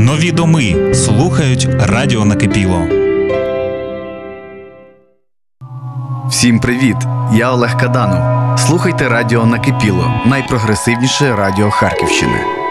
Нові доми слухають Радіо Накипіло. Всім привіт! Я Олег Каданов. Слухайте Радіо Накипіло, найпрогресивніше радіо Харківщини.